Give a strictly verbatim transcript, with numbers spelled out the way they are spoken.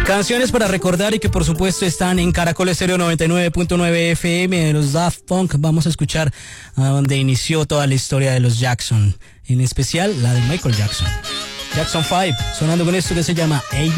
Canciones para recordar y que por supuesto están en Caracol Estéreo noventa y nueve punto nueve F M de los Daft Punk. Vamos a escuchar a donde inició toda la historia de los Jackson, en especial la de Michael Jackson. Jackson cinco, sonando con esto que se llama A B